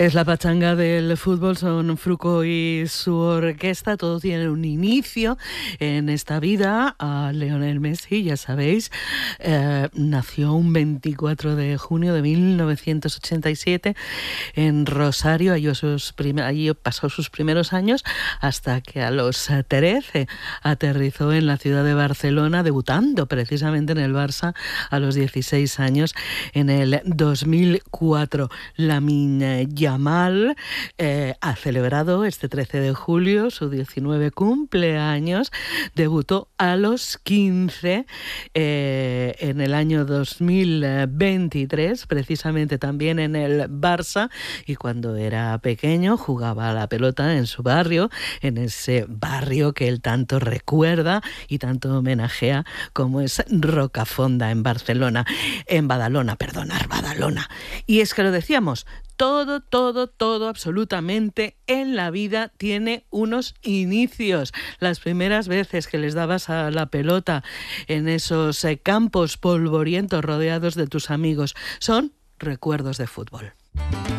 Es la pachanga del fútbol, son Fruco y su orquesta, todo tiene un inicio en esta vida. Lionel Messi, ya sabéis, nació un 24 de junio de 1987 en Rosario, allí pasó sus primeros años hasta que a los 13 aterrizó en la ciudad de Barcelona, debutando precisamente en el Barça a los 16 años en el 2004. Lamine Yamal ha celebrado este 13 de julio su 19 cumpleaños, debutó a los 15 en el año 2023, precisamente también en el Barça, y cuando era pequeño jugaba a la pelota en su barrio, en ese barrio que él tanto recuerda y tanto homenajea como es Rocafonda en Badalona. Y es que lo decíamos, todo, absolutamente en la vida tiene unos inicios. Las primeras veces que les dabas a la pelota en esos campos polvorientos rodeados de tus amigos son recuerdos de fútbol.